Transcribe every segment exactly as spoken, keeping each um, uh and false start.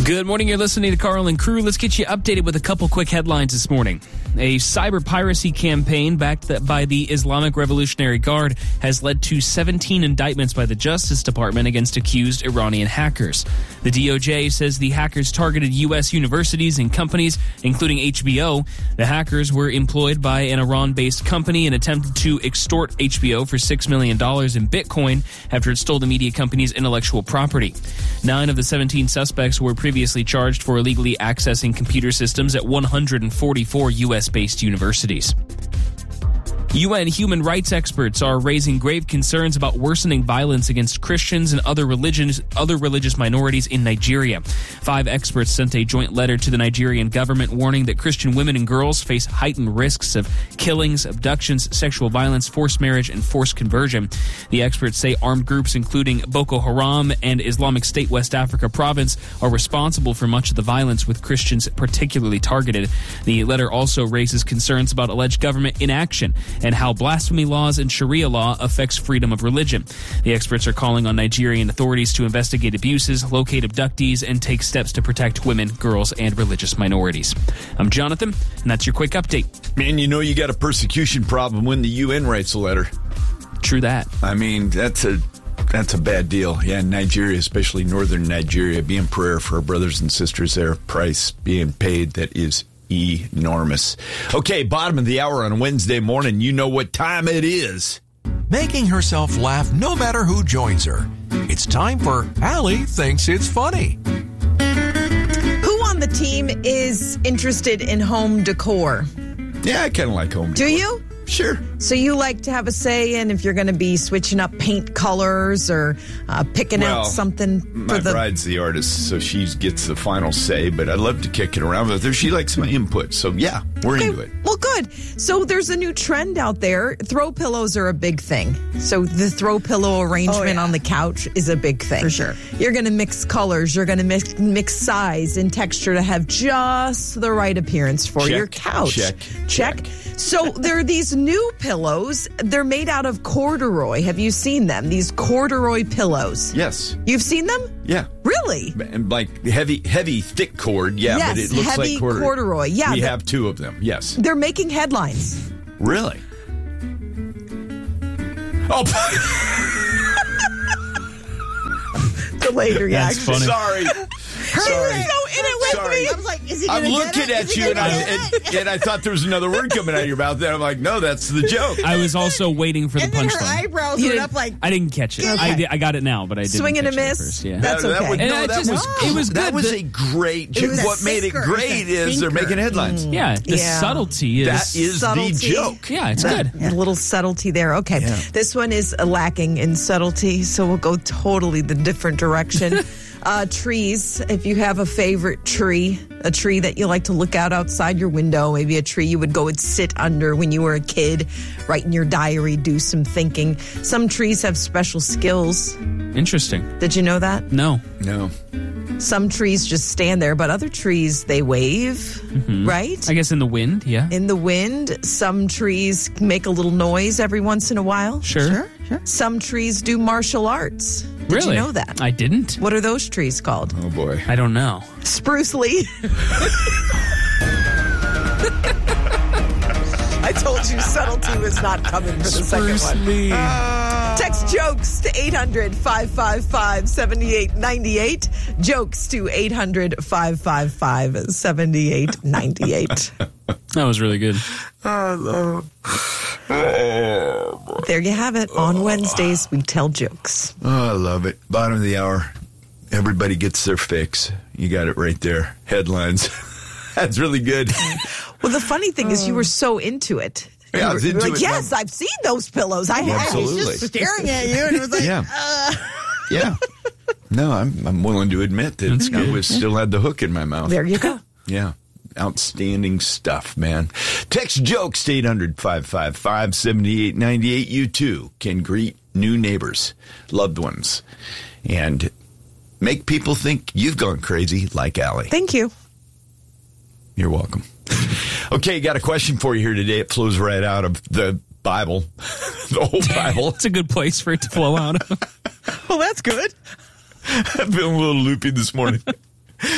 Good morning. You're listening to Carl and Crew. Let's get you updated with a couple quick headlines this morning. A cyber piracy campaign backed by the Islamic Revolutionary Guard has led to seventeen indictments by the Justice Department against accused Iranian hackers. The D O J says the hackers targeted U S universities and companies, including H B O. The hackers were employed by an Iran-based company and attempted to extort H B O for six million dollars in Bitcoin after it stole the media company's intellectual property. Nine of the seventeen suspects were previously charged for illegally accessing computer systems at one hundred forty-four U S-based universities. U N human rights experts are raising grave concerns about worsening violence against Christians and other religions, other religious minorities in Nigeria. Five experts sent a joint letter to the Nigerian government warning that Christian women and girls face heightened risks of killings, abductions, sexual violence, forced marriage, and forced conversion. The experts say armed groups including Boko Haram and Islamic State West Africa Province are responsible for much of the violence, with Christians particularly targeted. The letter also raises concerns about alleged government inaction and how blasphemy laws and Sharia law affects freedom of religion. The experts are calling on Nigerian authorities to investigate abuses, locate abductees, and take steps to protect women, girls, and religious minorities. I'm Jonathan, and that's your quick update. Man, you know you got a persecution problem when the U N writes a letter. True that. I mean, that's a that's a bad deal. Yeah, Nigeria, especially northern Nigeria, be in prayer for our brothers and sisters there. Price being paid that is enormous. Okay, bottom of the hour on Wednesday morning. You know what time it is. Making herself laugh no matter who joins her. It's time for Allie Thinks It's Funny. Who on the team is interested in home decor? Yeah, I kind of like home decor. Do you? Sure. So you like to have a say in if you're going to be switching up paint colors or uh, picking well, out something for my the... bride's the artist, so she gets the final say, but I'd love to kick it around with her. She likes my input, so yeah, we're okay, into it. Well, good. So there's a new trend out there. Throw pillows are a big thing. So the throw pillow arrangement oh, yeah. on the couch is a big thing. For sure. You're going to mix colors. You're going to mix, mix size and texture to have just the right appearance for Check, your couch. check, Check. check. So there are these new pillows. They're made out of corduroy. Have you seen them? These corduroy pillows. Yes. You've seen them? Yeah. Really? And like heavy, heavy, thick cord. Yeah, Yes, but it looks heavy like corduroy. corduroy. Yeah, we the- have two of them. Yes. They're making headlines. Really? Oh, Delayed reaction. funny. sorry. Sorry. Sorry. So in it with Sorry. me. I was like, is he I'm gonna looking get it? at Is he you, and gonna I, get and, it? and I thought there was another word coming out of your mouth. And I'm like, no, that's the joke. I was also waiting for the And then her punchline. eyebrows You went didn't- up like, I didn't catch it. Okay. I, did, I got it now, but I didn't Swing and a catch it at miss? first, yeah. That's That- that okay. would- And no, I that just- was it was that good. was The- a great. It was a what made it thinker. great It was a is they're thinker. making headlines. Yeah, the Yeah. subtlety is... That is Subtlety. the joke. Yeah, it's That- good. A little subtlety there. Okay. Yeah. This one is lacking in subtlety, so we'll go totally the different direction. uh, trees. If you have a favorite tree, a tree that you like to look out outside your window, maybe a tree you would go and sit under when you were a kid, write in your diary, do some thinking. Some trees have special skills. Interesting. Did you know that? No. No. Some trees just stand there, but other trees, they wave, right? I guess in the wind, yeah. In the wind. Some trees make a little noise every once in a while. Sure. sure, sure. Some trees do martial arts. Did Really? you know that? I didn't. What are those trees called? Oh boy. I don't know. Spruce Lee. I told you subtlety was not coming for the second one. Lee. Text jokes to eight hundred, five five five, seven eight nine eight. Jokes to eight hundred, five five five, seven eight nine eight. That was really good. There you have it. On Wednesdays, we tell jokes. Oh, I love it. Bottom of the hour. Everybody gets their fix. You got it right there. Headlines. That's really good. Well, the funny thing is you were so into it. Yeah, You I were- was you were into like, it. yes, I've seen those pillows. I have. Absolutely. He's just staring at you, and it was like, Yeah. uh, Yeah. No, I'm I'm willing to admit that That's I good. was still had the hook in my mouth. There you go. Yeah. Outstanding stuff, man. Text jokes to eight hundred, five five five, seven eight nine eight. You too can greet new neighbors, loved ones, and make people think you've gone crazy like Allie. Thank you. You're welcome. Okay, got a question for you here today. It flows right out of the Bible, the whole Bible. It's a good place for it to flow out of. Well, that's good. I've been a little loopy this morning.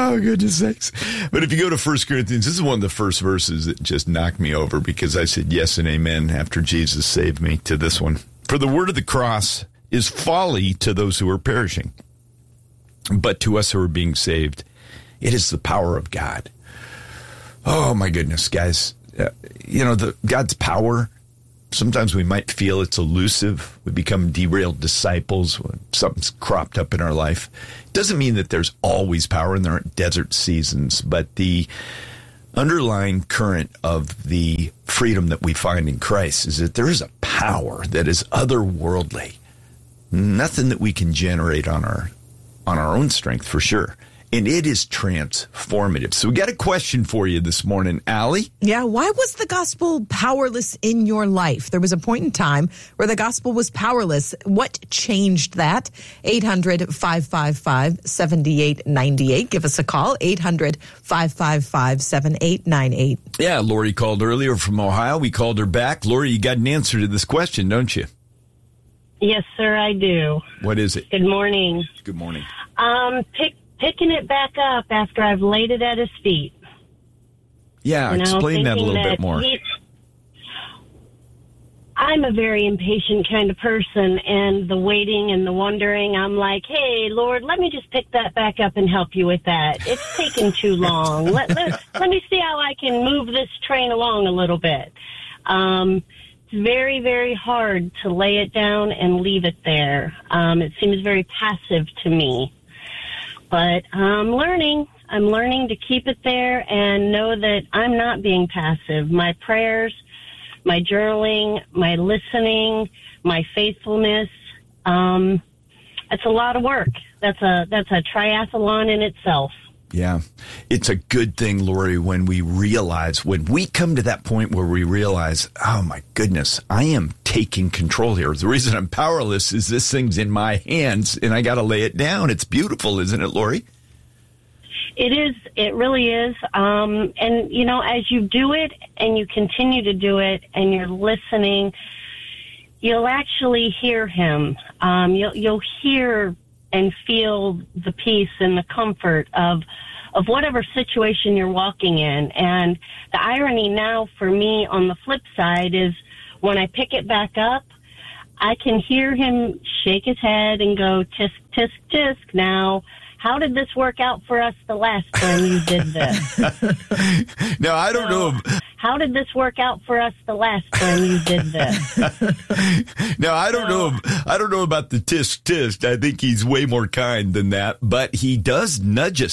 Oh, goodness sakes. But if you go to First Corinthians, this is one of the first verses that just knocked me over because I said yes and amen after Jesus saved me to this one. For the word of the cross is folly to those who are perishing, but to us who are being saved, it is the power of God. Oh, my goodness, guys. Uh, you know, the God's power, sometimes we might feel it's elusive. We become derailed disciples when something's cropped up in our life. It doesn't mean that there's always power and there aren't desert seasons, but the underlying current of the freedom that we find in Christ is that there is a power that is otherworldly. Nothing that we can generate on our on our own strength, for sure. And it is transformative. So we got a question for you this morning, Allie. Yeah, why was the gospel powerless in your life? There was a point in time where the gospel was powerless. What changed that? eight hundred, five five five, seven eight nine eight. Give us a call, eight hundred, five five five, seven eight nine eight. Yeah, Lori called earlier from Ohio. We called her back. Lori, you got an answer to this question, don't you? Yes, sir, I do. What is it? Good morning. Good morning. Um, pick, picking it back up after I've laid it at his feet. Yeah, You know, explain that a thinking little that bit more. he- I'm a very impatient kind of person, and the waiting and the wondering, I'm like, hey, Lord, let me just pick that back up and help you with that. It's taken too long. let, let, let me see how I can move this train along a little bit. Um, it's very, very hard to lay it down and leave it there. Um, it seems very passive to me. But I'm learning. I'm learning to keep it there and know that I'm not being passive. My prayers, my journaling, my listening, my faithfulness, um, it's a lot of work. That's a that's a triathlon in itself. Yeah. It's a good thing, Lori, when we realize, when we come to that point where we realize, oh, my goodness, I am taking control here. The reason I'm powerless is this thing's in my hands, and I got to lay it down. It's beautiful, isn't it, Lori? It is. It really is. Um, and, you know, as you do it and you continue to do it and you're listening, you'll actually hear him. Um, you'll, you'll hear and feel the peace and the comfort of of whatever situation you're walking in. And the irony now for me on the flip side is when I pick it back up, I can hear him shake his head and go, tisk, tisk, tisk. Now, how did this work out for us the last time you did this? Now, I don't So, know. How did this work out for us the last time you did this? Now, I don't So- know. I don't know about the tisk tisk. I think he's way more kind than that, but he does nudge us